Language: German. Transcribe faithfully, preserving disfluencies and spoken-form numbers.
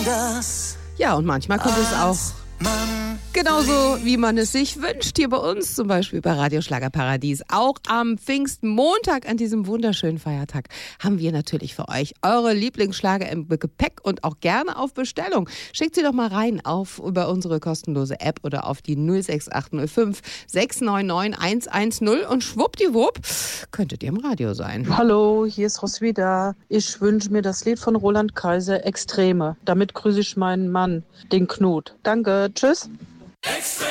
das, Ja, und manchmal kommt es auch genauso, wie man es sich wünscht, hier bei uns, zum Beispiel bei Radio Schlagerparadies. Auch am Pfingstmontag, an diesem wunderschönen Feiertag, haben wir natürlich für euch eure Lieblingsschlager im Gepäck und auch gerne auf Bestellung. Schickt sie doch mal rein auf über unsere kostenlose App oder auf die null sechs acht null fünf sechs neun neun eins eins null und schwuppdiwupp könntet ihr im Radio sein. Hallo, hier ist Roswitha. Ich wünsche mir das Lied von Roland Kaiser, Extreme. Damit grüße ich meinen Mann, den Knut. Danke, tschüss.